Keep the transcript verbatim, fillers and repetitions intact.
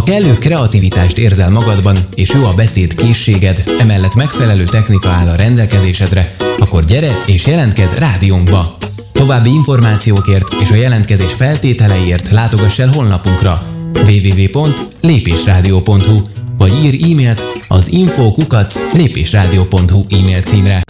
kellő kreativitást érzel magadban, és jó a beszéd készséged, emellett megfelelő technika áll a rendelkezésedre, akkor gyere és jelentkezz rádiónkba! További információkért és a jelentkezés feltételeiért látogass el honlapunkra double-u double-u double-u pont lépésrádió pont hu vagy ír e-mailt az info kukac lépésrádió pont hu e-mail címre.